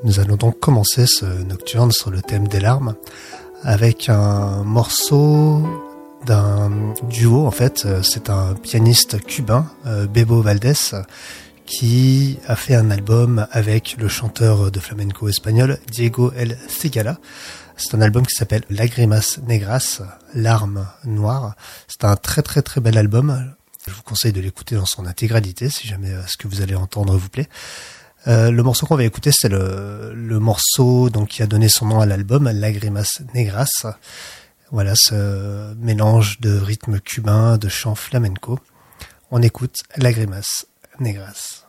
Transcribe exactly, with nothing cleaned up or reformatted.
Nous allons donc commencer ce nocturne sur le thème des larmes avec un morceau d'un duo. En fait, c'est un pianiste cubain, Bebo Valdés, qui a fait un album avec le chanteur de flamenco espagnol Diego El Cigala. C'est un album qui s'appelle Lágrimas Negras, larmes noires. C'est un très très très bel album. Je vous conseille de l'écouter dans son intégralité si jamais ce que vous allez entendre vous plaît. Euh, le morceau qu'on va écouter, c'est le, le morceau donc qui a donné son nom à l'album, Lágrimas Negras. Voilà, ce mélange de rythme cubain, de chant flamenco. On écoute Lágrimas Negras.